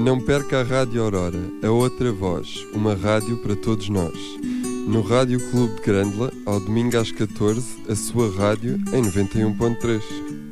Não perca a Rádio Aurora, a outra voz, uma rádio para todos nós. No Rádio Clube de Grândola, ao domingo às 14, a sua rádio em 91.3.